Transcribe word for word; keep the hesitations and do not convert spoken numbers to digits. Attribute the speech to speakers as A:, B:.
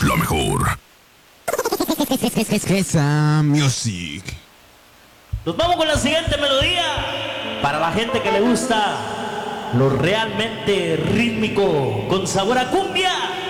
A: la mejor. Esa music.
B: Nos vamos con la siguiente melodía. Para la gente que le gusta lo realmente rítmico, con sabor a cumbia.